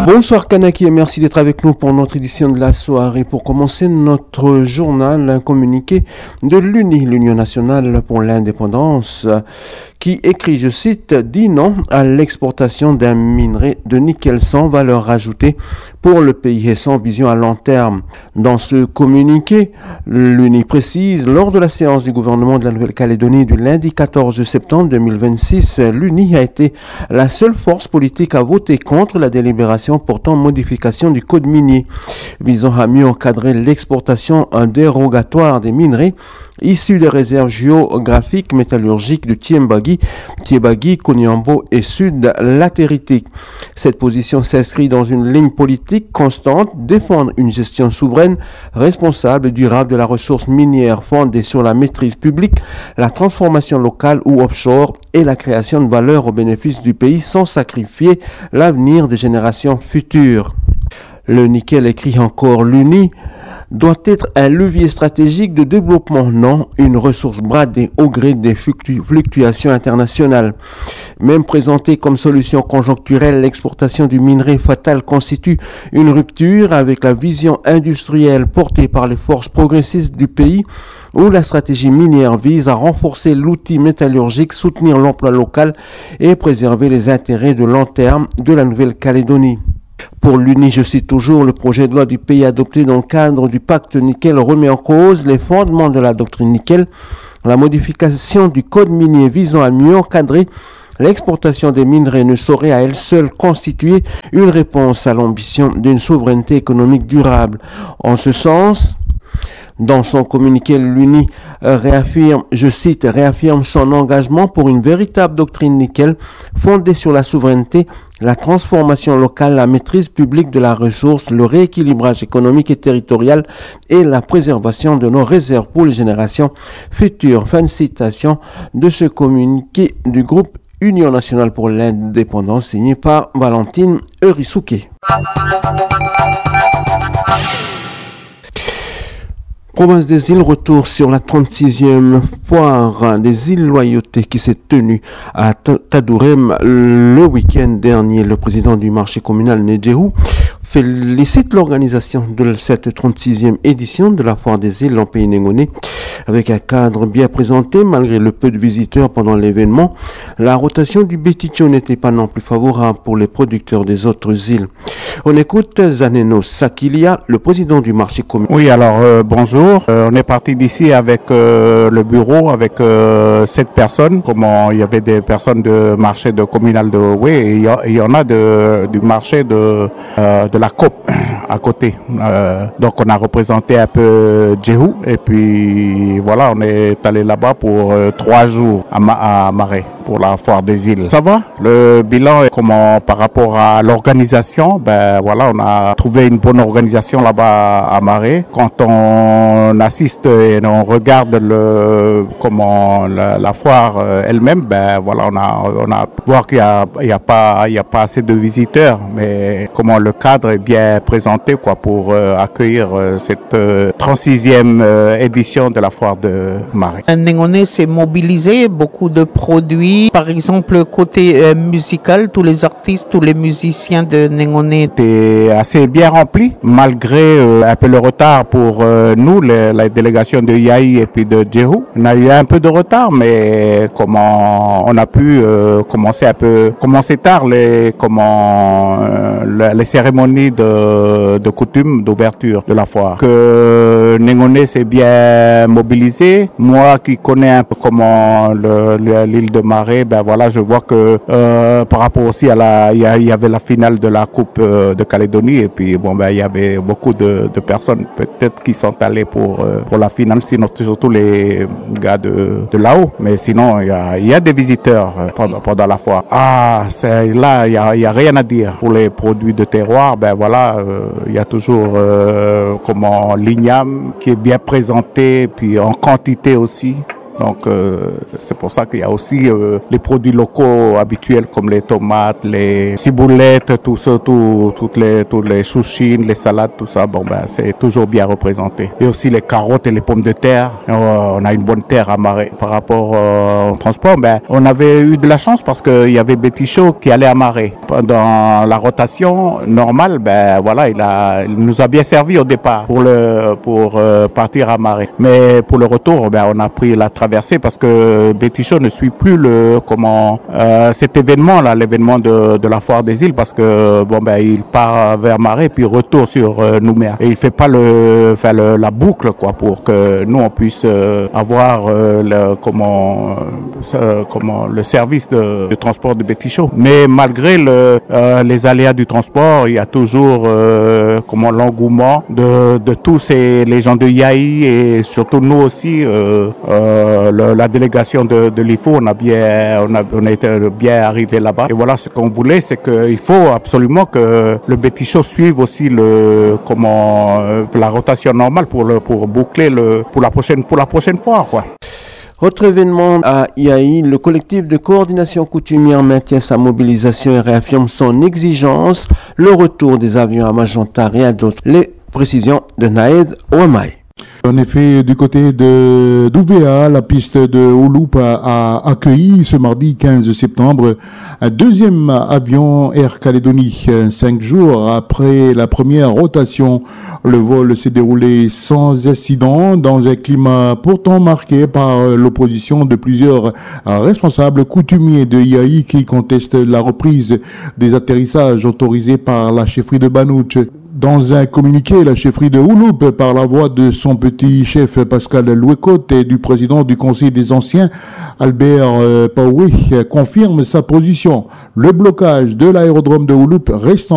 Bonsoir Kanaki et merci d'être avec nous pour notre édition de la soirée. Pour commencer notre journal, un communiqué de l'UNI, l'Union nationale pour l'indépendance, qui écrit, je cite, dit non à l'exportation d'un minerai de nickel sans valeur ajoutée pour le pays et sans vision à long terme. Dans ce communiqué, l'UNI précise, lors de la séance du gouvernement de la Nouvelle-Calédonie du lundi 14 septembre 2026, l'UNI a été la seule force politique à voter contre la délibération portant modification du code minier, visant à mieux encadrer l'exportation dérogatoire des minerais issus des réserves géographiques métallurgiques du Tiebagi, Koniambo et Sud latéritique. Cette position s'inscrit dans une ligne politique constante, défendre une gestion souveraine, responsable et durable de la ressource minière fondée sur la maîtrise publique, la transformation locale ou offshore et la création de valeur au bénéfice du pays sans sacrifier l'avenir des générations futures. Le nickel, écrit encore l'UNI, doit être un levier stratégique de développement, non une ressource bradée au gré des fluctuations internationales. Même présentée comme solution conjoncturelle, l'exportation du minerai fatal constitue une rupture avec la vision industrielle portée par les forces progressistes du pays, où la stratégie minière vise à renforcer l'outil métallurgique, soutenir l'emploi local et préserver les intérêts de long terme de la Nouvelle-Calédonie. Pour l'UNI, je cite toujours, le projet de loi du pays adopté dans le cadre du pacte nickel remet en cause les fondements de la doctrine nickel, la modification du code minier visant à mieux encadrer l'exportation des minerais ne saurait à elle seule constituer une réponse à l'ambition d'une souveraineté économique durable. En ce sens, dans son communiqué, l'UNI réaffirme, je cite, réaffirme son engagement pour une véritable doctrine nickel fondée sur la souveraineté, la transformation locale, la maîtrise publique de la ressource, le rééquilibrage économique et territorial et la préservation de nos réserves pour les générations futures. Fin de citation de ce communiqué du groupe Union nationale pour l'indépendance signé par Valentine Eurisuke. Province des îles, retour sur la 36e foire des îles Loyauté qui s'est tenue à Tadourem le week-end dernier. Le président du marché communal Nedjehou félicite l'organisation de cette 36e édition de la foire des îles en pays Négoné avec un cadre bien présenté malgré le peu de visiteurs pendant l'événement. La rotation du Béticho n'était pas non plus favorable pour les producteurs des autres îles. On écoute Zaneno Sakilia, le président du marché communal. Oui, alors bonjour. On est parti d'ici avec le bureau, avec 7 personnes. Comment il y avait des personnes de marché de communal de Oué et il y en a du marché de la COP à côté. Donc on a représenté un peu Djehou et puis voilà, on est allé là-bas pour 3 jours à Marais pour la foire des îles. Ça va? Le bilan est comment par rapport à l'organisation? Ben voilà, on a trouvé une bonne organisation là-bas à Marais. Quand on assiste et on regarde la foire elle-même, ben voilà, on a voir qu'il y a pas assez de visiteurs, mais comment le cadre est bien présenté quoi pour accueillir cette 36e édition de la foire de Marais. Négoné s'est mobilisé, beaucoup de produits. Par exemple, côté musical, tous les artistes, tous les musiciens de Négoné étaient assez bien remplis, malgré un peu le retard pour nous, la délégation de Yaï et puis de Djehou. On a eu un peu de retard, mais comment on a pu commencer tard les cérémonies de coutume d'ouverture de la foire. Que Négoné s'est bien mobilisé. Moi qui connais un peu comment l'île de Marais, ben voilà, je vois que par rapport aussi à il y avait la finale de la Coupe de Calédonie et puis bon ben il y avait beaucoup de personnes peut-être qui sont allées pour la finale, sinon surtout les gars de là-haut. Mais sinon il y a des visiteurs pendant la foire. Là il y a rien à dire pour les produits de terroir. Ben voilà, il y a toujours l'igname qui est bien présenté puis en quantité aussi. Donc c'est pour ça qu'il y a aussi les produits locaux habituels comme les tomates, les ciboulettes, tout ça, toutes les chouchines, les salades, tout ça. Bon ben c'est toujours bien représenté. Et aussi les carottes et les pommes de terre. On a une bonne terre à Marais. Par rapport au transport, ben on avait eu de la chance parce qu'il y avait Bétichot qui allait à Marais. Pendant la rotation normale, ben voilà, il nous a bien servi au départ pour partir à Marais. Mais pour le retour, ben on a pris la traversée parce que Bétichot ne suit plus cet événement là, l'événement de la foire des îles, parce que bon ben il part vers Marais puis retour sur Nouméa et il fait pas la boucle quoi, pour que nous on puisse avoir le service de transport de Bétichot. Mais malgré les aléas du transport, il y a toujours l'engouement de tous les gens de Yaï et surtout nous aussi, la délégation de l'IFO, on a été bien arrivé là-bas. Et voilà, ce qu'on voulait, c'est qu'il faut absolument que le Bétichot suive aussi la rotation normale pour boucler pour la prochaine fois, quoi. Autre événement à Yaï, le collectif de coordination coutumière maintient sa mobilisation et réaffirme son exigence, le retour des avions à Majanta et à d'autres. Les précisions de Naed Ouamaï. En effet, du côté d'Ouvéa, la piste de Ouloup a accueilli ce mardi 15 septembre un deuxième avion Air Calédonie. 5 jours après la première rotation, le vol s'est déroulé sans incident dans un climat pourtant marqué par l'opposition de plusieurs responsables coutumiers de Yaï qui contestent la reprise des atterrissages autorisés par la chefferie de Banouch. Dans un communiqué, la chefferie de Ouloup, par la voix de son petit chef Pascal Louekot et du président du Conseil des Anciens, Albert Paoué, confirme sa position. Le blocage de l'aérodrome de Ouloup reste